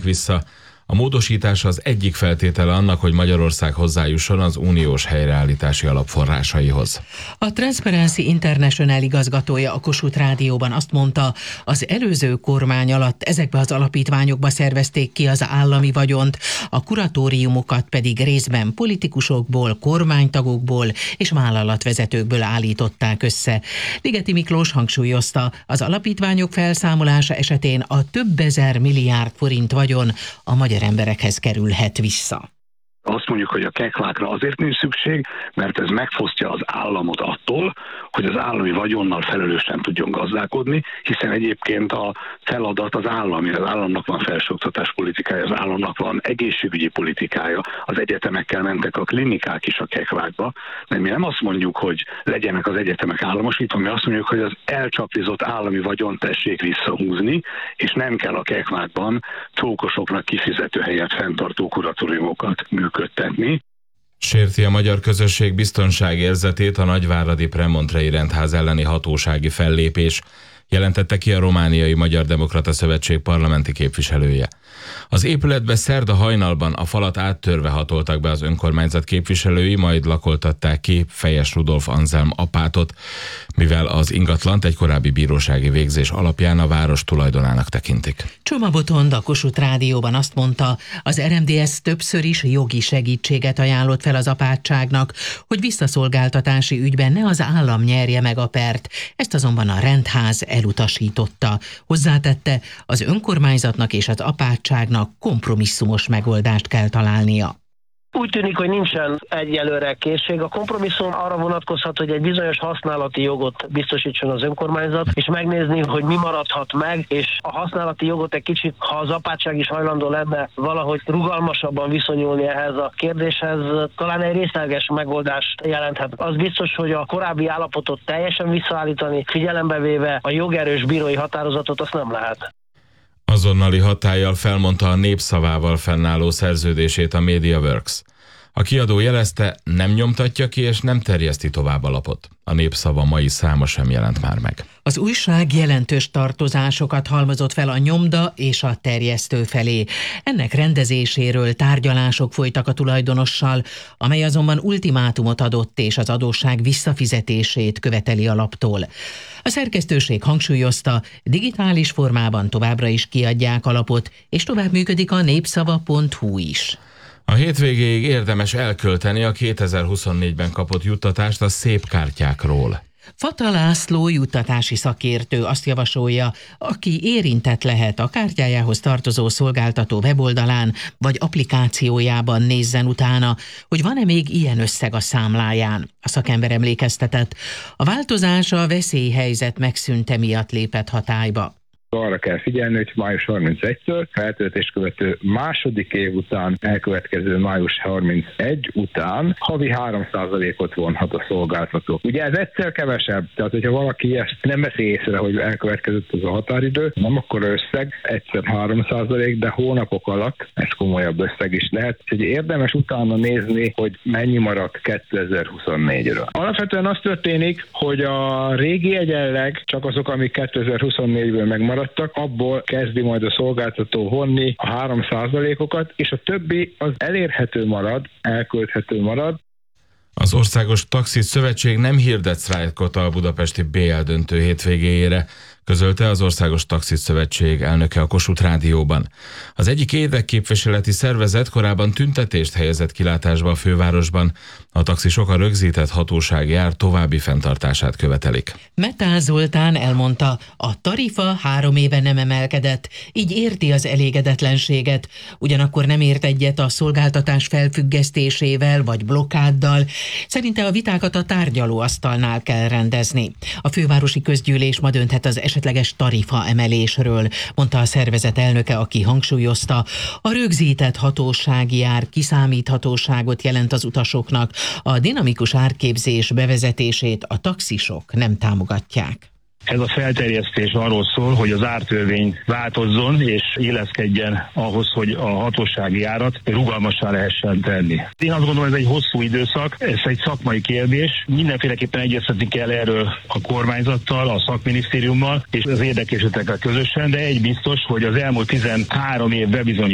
vissza. A módosítás az egyik feltétele annak, hogy Magyarország hozzájusson az uniós helyreállítási alap forrásaihoz. A Transparency International igazgatója a Kossuth Rádióban azt mondta, az előző kormány alatt ezekbe az alapítványokba szervezték ki az állami vagyont, a kuratóriumokat pedig részben politikusokból, kormánytagokból és vállalatvezetőkből állították össze. Ligeti Miklós hangsúlyozta, az alapítványok felszámolása esetén a több ezer milliárd forint vagyon a magyar emberekhez kerülhet vissza. Azt mondjuk, hogy a kekvákra azért nincs szükség, mert ez megfosztja az államot attól, hogy az állami vagyonnal felelősen tudjon gazdálkodni, hiszen egyébként a feladat az állami, az államnak van felsőoktatás politikája, az államnak van egészségügyi politikája, az egyetemekkel mentek a klinikák is a kekvákba, de mi nem azt mondjuk, hogy legyenek az egyetemek államosítva, mi azt mondjuk, hogy az elcsaplizott állami vagyont tessék visszahúzni, és nem kell a kekvákban csókosoknak kifizető helyet fenntartó kuratóriumokat működtetni. Sérti a magyar közösség biztonságérzetét a nagyváradi Premontrei rendház elleni hatósági fellépés, jelentette ki a Romániai Magyar Demokrata Szövetség parlamenti képviselője. Az épületbe szerda hajnalban a falat áttörve hatoltak be az önkormányzat képviselői, majd lakoltatták ki Fejes Rudolf Anzelm apátot, mivel az ingatlant egy korábbi bírósági végzés alapján a város tulajdonának tekintik. Csoma Botond a Kossuth Rádióban azt mondta, az RMDSZ többször is jogi segítséget ajánlott fel az apátságnak, hogy visszaszolgáltatási ügyben ne az állam nyerje meg a pert. Ezt azonban a rendház elutasította. Hozzátette, az önkormányzatnak és az apátságnak kompromisszumos megoldást kell találnia. Úgy tűnik, hogy nincsen egyelőre készség. A kompromisszum arra vonatkozhat, hogy egy bizonyos használati jogot biztosítson az önkormányzat, és megnézni, hogy mi maradhat meg, és a használati jogot egy kicsit, ha az apátság is hajlandó lenne valahogy rugalmasabban viszonyulni ehhez a kérdéshez, talán egy részleges megoldást jelenthet. Az biztos, hogy a korábbi állapotot teljesen visszaállítani, figyelembe véve a jogerős bírói határozatot, azt nem lehet. Azonnali hatállyal felmondta a Népszavával fennálló szerződését a MediaWorks. A kiadó jelezte, nem nyomtatja ki és nem terjeszti tovább a lapot. A Népszava mai száma sem jelent már meg. Az újság jelentős tartozásokat halmozott fel a nyomda és a terjesztő felé. Ennek rendezéséről tárgyalások folytak a tulajdonossal, amely azonban ultimátumot adott és az adósság visszafizetését követeli a laptól. A szerkesztőség hangsúlyozta, digitális formában továbbra is kiadják a lapot, és tovább működik a népszava.hu is. A hétvégéig érdemes elkölteni a 2024-ben kapott juttatást a szép kártyákról. Fata László juttatási szakértő azt javasolja, aki érintett lehet, a kártyájához tartozó szolgáltató weboldalán vagy applikációjában nézzen utána, hogy van-e még ilyen összeg a számláján. A szakember emlékeztetett, a változás a veszélyhelyzet megszűnte miatt lépett hatályba. Arra kell figyelni, hogy május 31-től feltöltés követő második év után elkövetkező május 31 után havi 3%-ot vonhat a szolgáltató. Ugye ez egyszer kevesebb, tehát hogyha valaki ezt nem veszi észre, hogy elkövetkezett az a határidő, nem akkora összeg, egyszer 3%, de hónapok alatt ez komolyabb összeg is lehet. Úgyhogy érdemes utána nézni, hogy mennyi maradt 2024-ről. Alapvetően az történik, hogy a régi egyenleg csak azok, amik 2024-ből megmaradt, abból kezdi majd a szolgáltató vonni a 3%-okat, és a többi az elérhető marad, elkölthető marad. Az Országos Taxis Szövetség nem hirdet sztrájkot a budapesti BL döntő hétvégéjére, közölte az Országos Taxis Szövetség elnöke a Kossuth Rádióban. Az egyik érdekképviseleti szervezet korábban tüntetést helyezett kilátásba a fővárosban. A taxisok a rögzített hatósági ár további fenntartását követelik. Metál Zoltán elmondta, a tarifa 3 éve nem emelkedett, így érti az elégedetlenséget. Ugyanakkor nem ért egyet a szolgáltatás felfüggesztésével vagy blokkáddal. Szerinte a vitákat a tárgyalóasztalnál kell rendezni. A fővárosi közgyűlés ma dönthet az esetleges tarifa emelésről, mondta a szervezet elnöke, aki hangsúlyozta, a rögzített hatósági ár kiszámíthatóságot jelent az utasoknak, a dinamikus árképzés bevezetését a taxisok nem támogatják. Ez a felterjesztés arról szól, hogy az ártörvény változzon és illeszkedjen ahhoz, hogy a hatósági árat rugalmassá lehessen tenni. Én azt gondolom, ez egy hosszú időszak, ez egy szakmai kérdés. Mindenféleképpen egyeztetni kell erről a kormányzattal, a szakminisztériummal és az érdekesetekkel közösen, de egy biztos, hogy az elmúlt 13 év bebizonyította,